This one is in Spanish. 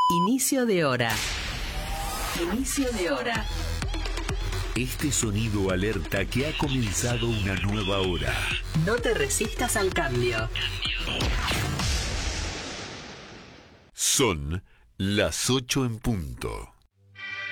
Inicio de hora. Inicio de hora. Este sonido alerta que ha comenzado una nueva hora. No te resistas al cambio. Son las 8 en punto.